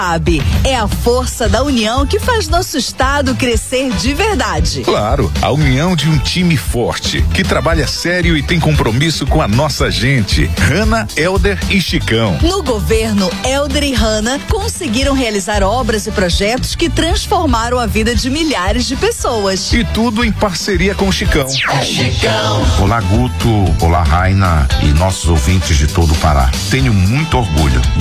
Coab é a força da união que faz nosso estado crescer de verdade. Claro, a união de um time forte, que trabalha sério e tem compromisso com a nossa gente. Hanna, Helder e Chicão. No governo, Helder e Hanna conseguiram realizar obras e projetos que transformaram a vida de milhares de pessoas. E tudo em parceria com o Chicão. Chicão. Olá, Guto. Olá, Raina e nossos ouvintes de todo o Pará. Tenho muito orgulho